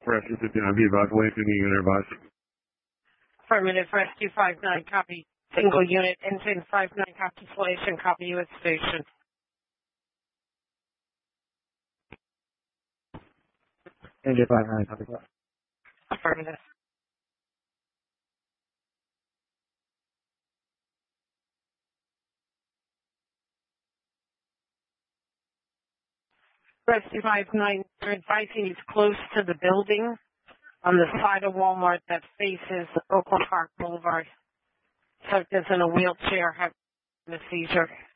Rescue 59, be advised, waiting unit advised. Affirmative, Rescue 59, copy. Single unit, engine 59, copy installation, copy you at station. Engine 59, copy that. Affirmative. Rescue 59, they're advising he's close to the building on the side of Walmart that faces Oakland Park Boulevard. So if there's in a wheelchair having a seizure.